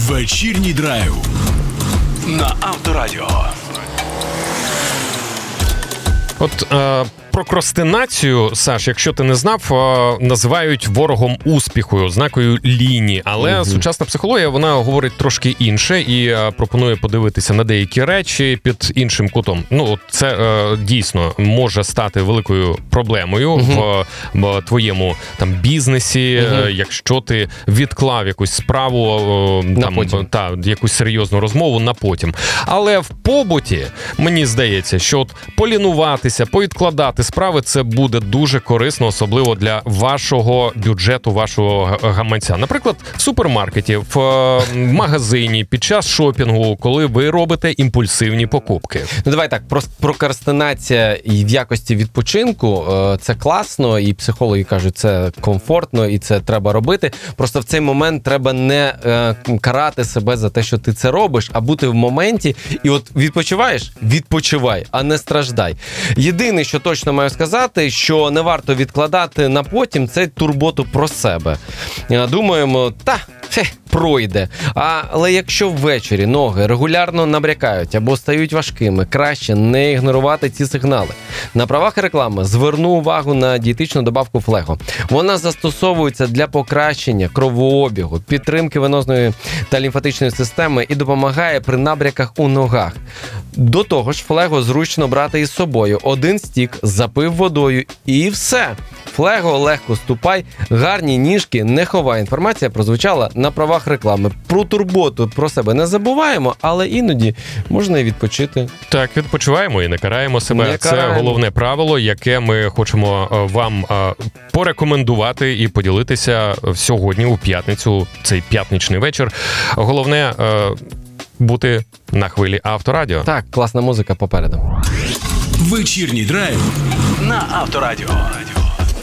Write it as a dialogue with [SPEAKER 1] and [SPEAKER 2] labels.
[SPEAKER 1] Вечірній драйв на Авторадіо.
[SPEAKER 2] От прокрастинацію, Саш, якщо ти не знав, називають ворогом успіху, ознакою лінії. Але сучасна психологія, вона говорить трошки інше і пропонує подивитися на деякі речі під іншим кутом. Ну, це дійсно може стати великою проблемою в твоєму там бізнесі, якщо ти відклав якусь справу, якусь серйозну розмову на потім. Але в побуті, мені здається, що от полінуватися, повідкладати справи, це буде дуже корисно, особливо для вашого бюджету, вашого гаманця. Наприклад, в супермаркеті, в магазині, під час шопінгу, коли ви робите імпульсивні покупки.
[SPEAKER 3] Ну, давай так, прокрастинація і в якості відпочинку – це класно, і психологи кажуть, це комфортно, і це треба робити. Просто в цей момент треба не карати себе за те, що ти це робиш, а бути в моменті. І от відпочиваєш – відпочивай, а не страждай. Єдине, що точно маю сказати, що не варто відкладати на потім, це турботу про себе. Думаємо, пройде. Але якщо ввечері ноги регулярно набрякають або стають важкими, краще не ігнорувати ці сигнали. На правах реклами зверну увагу на дієтичну добавку Флего. Вона застосовується для покращення кровообігу, підтримки венозної та лімфатичної системи і допомагає при набряках у ногах. До того ж, Флего зручно брати із собою. Один стік, запив водою і все. Флего, легко ступай, гарні ніжки, не ховай. Інформація прозвучала на правах реклами. Про турботу про себе не забуваємо, але іноді можна і відпочити.
[SPEAKER 2] Так, відпочиваємо і не караємо себе. Це головне правило, яке ми хочемо вам порекомендувати і поділитися сьогодні у п'ятницю, цей п'ятничний вечір. Головне бути на хвилі Авторадіо.
[SPEAKER 3] Так, класна музика попереду.
[SPEAKER 1] Вечірній драйв на Авторадіо.